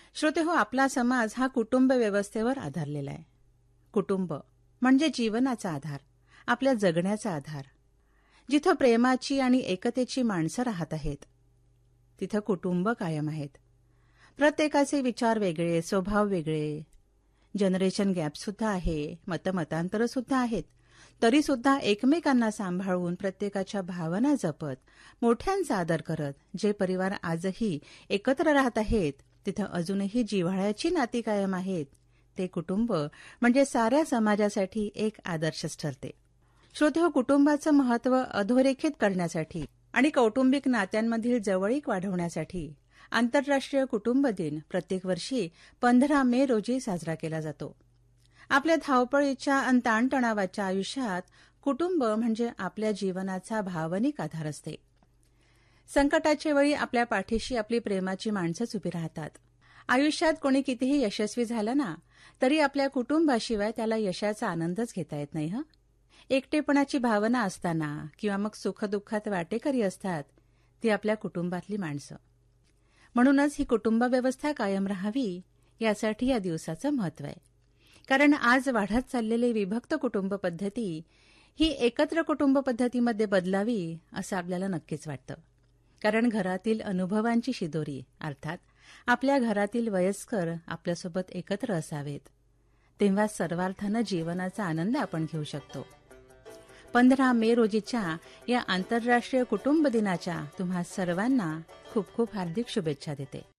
श्रोतेहो, आपला समाज हा कुटुंब व्यवस्थेवर आधारलेला आहे. कुटुंब म्हणजे जीवनाचा आधार, आपल्या जगण्याचा आधार. जिथं प्रेमाची आणि एकतेची माणसं राहत आहेत तिथं कुटुंब कायम आहेत. प्रत्येकाचे विचार वेगळे, स्वभाव वेगळे, जनरेशन गॅप सुद्धा आहे, मतमतांतर सुद्धा आहेत. तरी सुद्धा एकमेकांना सांभाळून, प्रत्येकाच्या भावना जपत, मोठ्यांचा आदर करत जे परिवार आजही एकत्र राहत आहेत तिथं अजूनही जिव्हाळ्याची नाती कायम आहेत. ते कुटुंब म्हणजे साऱ्या समाजासाठी एक आदर्शच ठरते. श्रोतेहो, कुटुंबाचं महत्त्व अधोरेखित करण्यासाठी आणि कौटुंबिक नात्यांमधील जवळीक वाढवण्यासाठी आंतरराष्ट्रीय कुटुंब दिन प्रत्येक वर्षी 15 मे रोजी साजरा केला जातो. आपल्या धावपळीच्या आणि ताणतणावाच्या आयुष्यात कुटुंब म्हणजे आपल्या जीवनाचा भावनिक आधार असते. संकटाच्या वेळी आपल्या पाठीशी आपली प्रेमाची माणसंच उभी राहतात. आयुष्यात कोणी कितीही यशस्वी झालं ना तरी आपल्या कुटुंबाशिवाय त्याला यशाचा आनंदच घेता येत नाही. एकटेपणाची भावना असताना किंवा मग सुखदुःखात वाटेकरी असतात ती आपल्या कुटुंबातली माणसं. म्हणूनच ही कुटुंब व्यवस्था कायम राहावी यासाठी या दिवसाचं महत्त्व आहे. कारण आज वाढत चाललेली विभक्त कुटुंब पद्धती ही एकत्र कुटुंब पद्धतीमध्ये बदलावी असं आपल्याला नक्कीच वाटतं. कारण घरातील अनुभवांची शिदोरी अर्थात आपल्या घरातील वयस्कर आपल्यासोबत एकत्र असावेत, तेव्हा सर्वार्थानं जीवनाचा आनंद आपण घेऊ शकतो. 15 मे रोजीच्या या आंतरराष्ट्रीय कुटुंब दिनाच्या तुम्हा सर्वांना खूप खूप हार्दिक शुभेच्छा देते.